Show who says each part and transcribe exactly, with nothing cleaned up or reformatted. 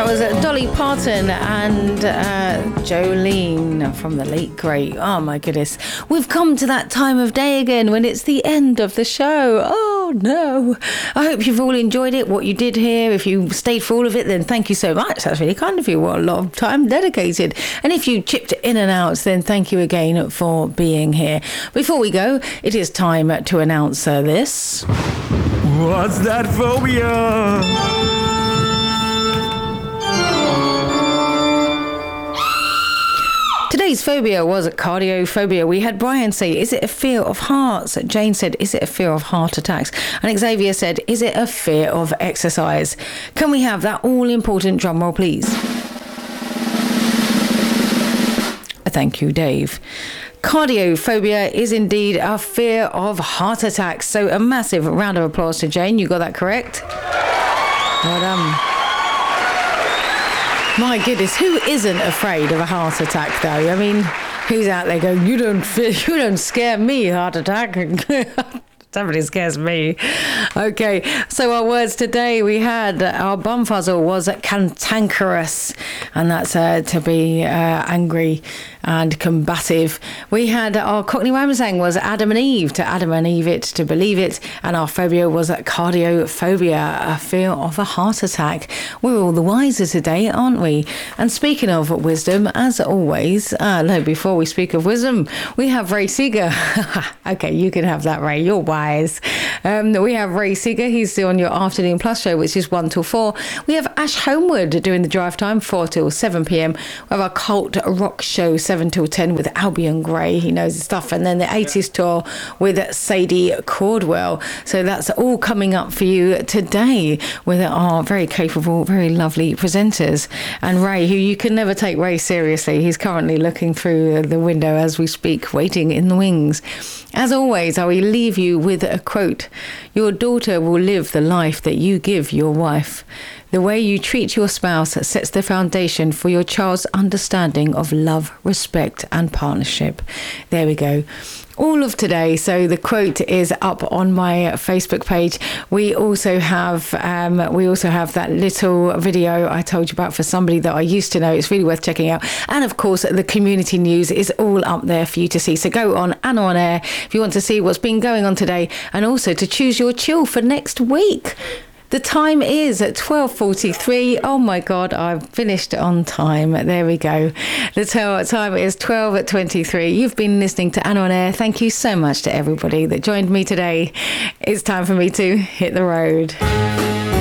Speaker 1: That was Dolly Parton and uh, Jolene from the late great. Oh my goodness. We've come to that time of day again when it's the end of the show. Oh no. I hope you've all enjoyed it, what you did here. If you stayed for all of it, then thank you so much. That's really kind of you. What a lot of time dedicated. And if you chipped in and out, then thank you again for being here. Before we go, it is time to announce uh, this.
Speaker 2: What's that phobia?
Speaker 1: Today's phobia was cardiophobia. We had Brian say, is it a fear of hearts? Jane said, is it a fear of heart attacks? And Xavier said, is it a fear of exercise? Can we have that all-important drum roll, please? Thank you, Dave. Cardiophobia is indeed a fear of heart attacks. So a massive round of applause to Jane. You got that correct? Well done. My goodness, who isn't afraid of a heart attack, though? I mean, who's out there going, you don't fear, you don't scare me, heart attack? Somebody scares me. Okay, so our words today, we had our bumfuzzle was cantankerous, and that's uh, to be uh, angry and combative. We had our Cockney Ramsang was Adam and Eve, to Adam and Eve it, to believe it, and our phobia was cardiophobia, a fear of a heart attack. We're all the wiser today, aren't we? And speaking of wisdom, as always, uh, no, before we speak of wisdom, we have Ray Seeger. Okay, you can have that, Ray, you're wise. Um, we have Ray Seeger, he's on your Afternoon Plus show, which is one till four. We have Ash Homewood doing the drive time, four till seven p.m. We have our Cult Rock show, seven till ten with Albion Gray, he knows his stuff, and then the eighties tour with Sadie Cordwell. So that's all coming up for you today with our very capable, very lovely presenters. And Ray, who you can never take Ray seriously, he's currently looking through the window as we speak, waiting in the wings. As always, I will leave you with a quote. Your daughter will live the life that you give your wife. The way you treat your spouse sets the foundation for your child's understanding of love, respect, and partnership. There we go. All of today. So the quote is up on my Facebook page. We also have um, we also have that little video I told you about for somebody that I used to know. It's really worth checking out. And of course, the community news is all up there for you to see. So go on Anna on Air if you want to see what's been going on today, and also to choose your chill for next week. The time is at twelve forty-three. Oh my God, I've finished on time. There we go. The time is twelve twenty-three. You've been listening to Anna on Air. Thank you so much to everybody that joined me today. It's time for me to hit the road.